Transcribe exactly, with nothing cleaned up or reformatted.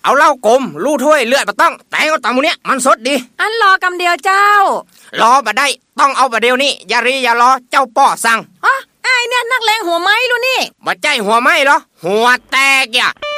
เอาเหล้ากลมลู่ถ้วยเลือดบ่ต้องแต่งเอาตามมื้อเนี้ยมันสดดีอันรอกำเดียวเจ้ารอบ่ได้ต้องเอาบ่เดียวนี้อย่ารีอย่ารอเจ้าป้อสั่งอ๋อไอ้เนี่ยนักเลงหัวไม้รู้นี่บ่ใจหัวไม้เหรอหัวแตกอ่ะ